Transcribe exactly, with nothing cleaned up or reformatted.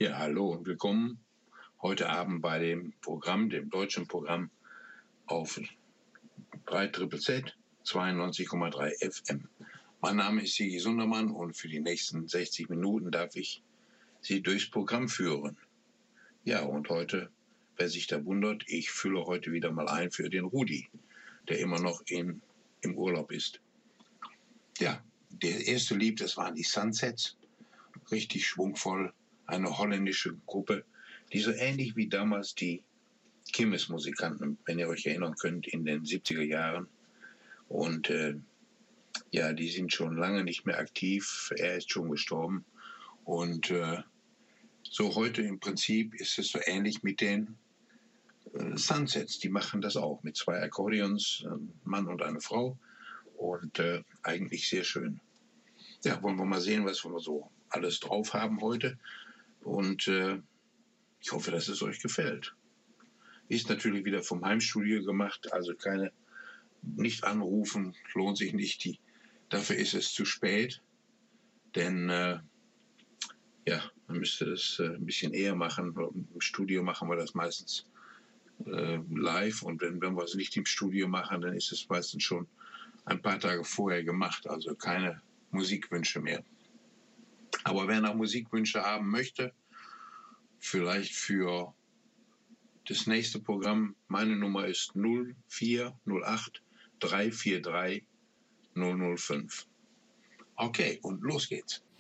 Ja, hallo und willkommen heute Abend bei dem Programm, dem deutschen Programm auf drei Z Z Z zweiundneunzig Komma drei F M. Mein Name ist Sigi Sundermann und für die nächsten sechzig Minuten darf ich Sie durchs Programm führen. Ja, und heute, wer sich da wundert, ich fülle heute wieder mal ein für den Rudi, der immer noch in, im Urlaub ist. Ja, der erste Lied, das waren die Sunsets, richtig schwungvoll, eine holländische Gruppe, die so ähnlich wie damals die Kirmesmusikanten, wenn ihr euch erinnern könnt, in den siebziger Jahren. Und äh, ja, die sind schon lange nicht mehr aktiv. Er ist schon gestorben. Und äh, so heute im Prinzip ist es so ähnlich mit den äh, Sunsets. Die machen das auch mit zwei Akkordeons, ein Mann und eine Frau. Und äh, eigentlich sehr schön. Ja, wollen wir mal sehen, was wir so alles drauf haben heute. Und äh, ich hoffe, dass es euch gefällt. Ist natürlich wieder vom Heimstudio gemacht, also keine, nicht anrufen, lohnt sich nicht. Die, dafür ist es zu spät, denn äh, ja, man müsste das äh, ein bisschen eher machen. Im Studio machen wir das meistens äh, live und wenn, wenn wir es nicht im Studio machen, dann ist es meistens schon ein paar Tage vorher gemacht, also keine Musikwünsche mehr. Aber wer noch Musikwünsche haben möchte, vielleicht für das nächste Programm, meine Nummer ist null vier null acht drei vier drei null null fünf. Okay, und los geht's.